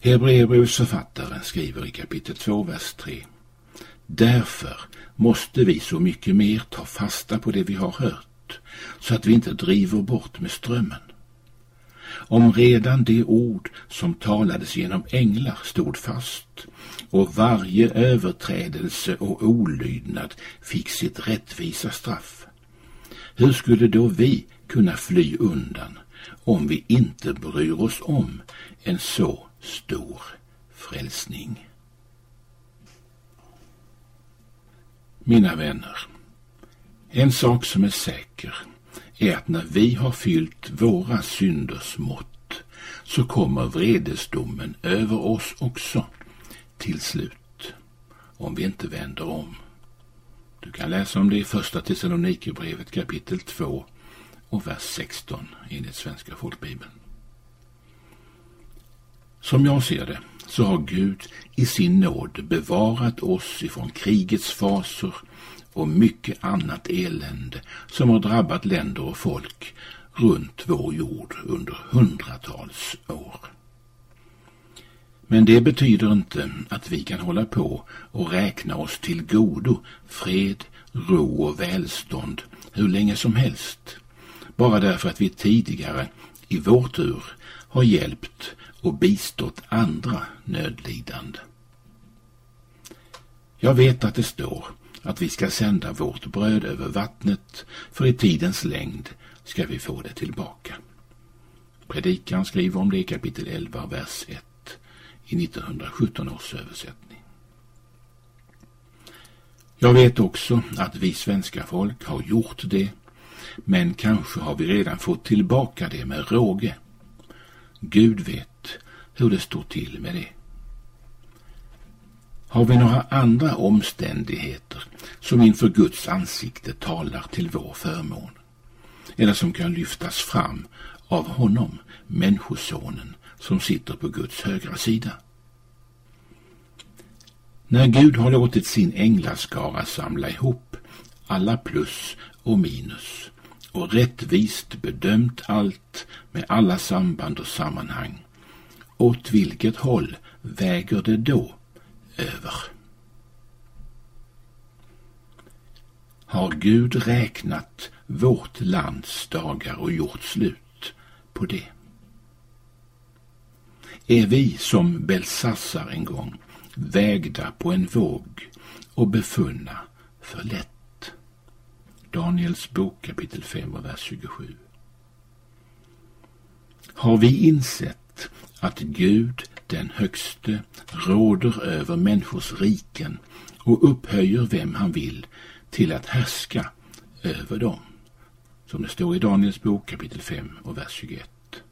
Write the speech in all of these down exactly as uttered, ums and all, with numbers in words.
Hebreerbrevets författare skriver i kapitel två, vers tre. Därför måste vi så mycket mer ta fasta på det vi har hört, så att vi inte driver bort med strömmen. Om redan det ord som talades genom änglar stod fast, och varje överträdelse och olydnad fick sitt rättvisa straff, hur skulle då vi kunna fly undan om vi inte bryr oss om en så stor frälsning? Mina vänner, en sak som är säker är att när vi har fyllt våra synders mått, så kommer vredesdomen över oss också till slut, om vi inte vänder om. Du kan läsa om det i första Thessalonikerbrevet kapitel två och vers sexton enligt Svenska folkbibeln. Som jag ser det så har Gud i sin nåd bevarat oss ifrån krigets faser och mycket annat elände som har drabbat länder och folk runt vår jord under hundratals år. Men det betyder inte att vi kan hålla på och räkna oss till godo fred, ro och välstånd hur länge som helst, bara därför att vi tidigare i vår tur har hjälpt och bistått andra nödlidande. Jag vet att det står att vi ska sända vårt bröd över vattnet, för i tidens längd ska vi få det tillbaka. Predikan skriver om det i kapitel elva, vers ett i nittonhundrasjutton års översättning. Jag vet också att vi svenska folk har gjort det, men kanske har vi redan fått tillbaka det med råge. Gud vet hur det står till med det. Har vi några andra omständigheter som inför Guds ansikte talar till vår förmån, eller som kan lyftas fram av honom, människosonen, som sitter på Guds högra sida? När Gud har låtit sin änglaskara samla ihop alla plus och minus och rättvist bedömt allt med alla samband och sammanhang, åt vilket håll väger det då över? Har Gud räknat vårt lands dagar och gjort slut på det? Är vi som Belsassar en gång vägda på en våg och befunna för lätt? Daniels bok kapitel fem och vers tjugosju. Har vi insett att Gud den högste råder över människors riken och upphöjer vem han vill till att härska över dem, som det står i Daniels bok kapitel fem och vers tjugoett.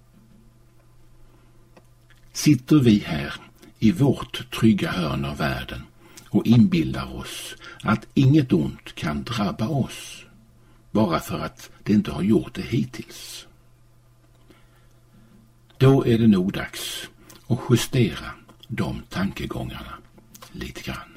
Sitter vi här i vårt trygga hörn av världen och inbillar oss att inget ont kan drabba oss bara för att det inte har gjort det hittills? Då är det nog dags att justera de tankegångarna lite grann.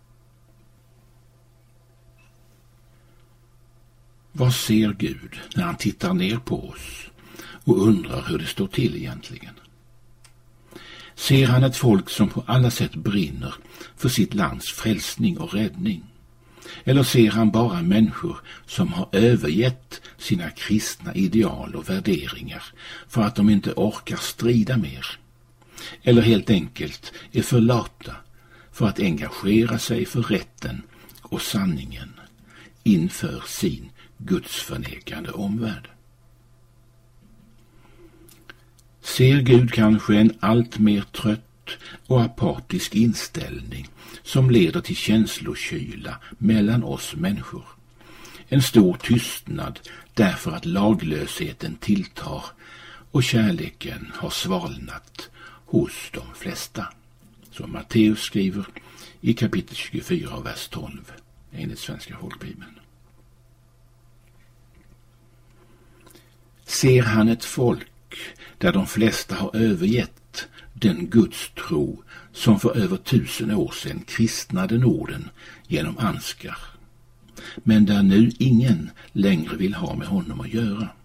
Vad ser Gud när han tittar ner på oss och undrar hur det står till egentligen? Ser han ett folk som på alla sätt brinner för sitt lands frälsning och räddning? Eller ser han bara människor som har övergett sina kristna ideal och värderingar för att de inte orkar strida mer? Eller helt enkelt är för lata för att engagera sig för rätten och sanningen inför sin gudsförnekande omvärld? Ser Gud kanske en allt mer trött och apatisk inställning som leder till känslokyla mellan oss människor? En stor tystnad därför att laglösheten tilltar och kärleken har svalnat hos de flesta, som Matteus skriver i kapitel tjugofyra, vers tolv enligt Svenska folkbibeln. Ser han ett folk där de flesta har övergett den Guds tro som för över tusen år sedan kristnade Norden genom Ansgar, men där nu ingen längre vill ha med honom att göra?